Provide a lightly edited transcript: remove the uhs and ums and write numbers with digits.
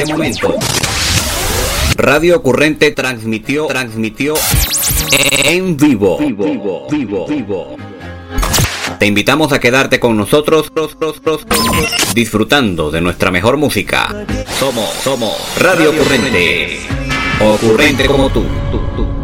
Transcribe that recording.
Radio Ocurrente transmitió en vivo. Te invitamos a quedarte con nosotros disfrutando de nuestra mejor música. Somos Radio Ocurrente. Ocurrente como tú.